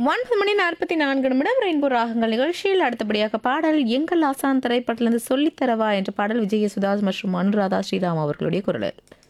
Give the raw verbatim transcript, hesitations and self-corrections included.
ஒன்பது மணி நாற்பத்தி நான்கு நிமிடம் ரெயின்போ ராகங்கள் நிகழ்ச்சியில் அடுத்தபடியாக பாடல் எங்கள் ஆசான் திரைப்படத்திலிருந்து சொல்லித்தரவா என்ற பாடல் விஜய சுதாஸ் மற்றும் அனுராதா ஸ்ரீராம் அவர்களுடைய குரலில்.